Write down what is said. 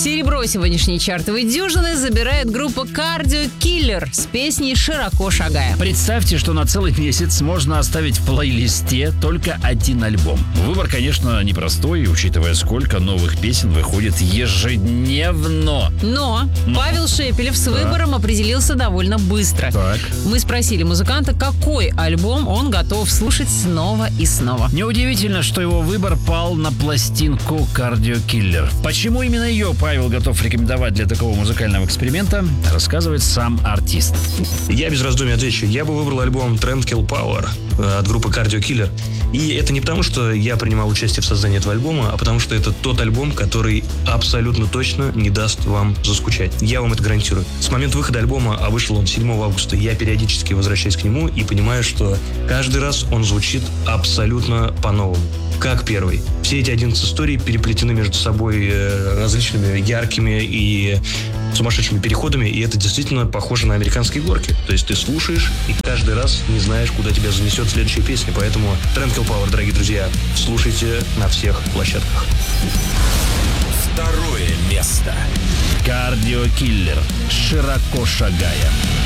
Серебро сегодняшней чартовой дюжины забирает группа Cardio Killer с песней «Широко шагая». Представьте, что на целый месяц можно оставить в плейлисте только один альбом. Выбор, конечно, непростой, учитывая, сколько новых песен выходит ежедневно. Но Павел Шепелев с выбором определился довольно быстро. Так. Мы спросили музыканта, какой альбом он готов слушать снова и снова. Неудивительно, что его выбор пал на пластинку Cardio Killer. Почему именно ее Павел готов рекомендовать для такого музыкального эксперимента, рассказывает сам артист. Я без раздумий отвечу. Я бы выбрал альбом Tranquil Power от группы Cardio Killer. И это не потому, что я принимал участие в создании этого альбома, а потому что это тот альбом, который абсолютно точно не даст вам заскучать. Я вам это гарантирую. С момента выхода альбома, а вышел он 7 августа, я периодически возвращаюсь к нему и понимаю, что каждый раз он звучит абсолютно по-новому. Как первый. Все эти 11 историй переплетены между собой различными яркими и сумасшедшими переходами, и это действительно похоже на американские горки. То есть ты слушаешь и каждый раз не знаешь, куда тебя занесет следующая песня. Поэтому Tranquil Power, дорогие друзья, слушайте на всех площадках. Второе место. Cardio Killer. «Широко шагая».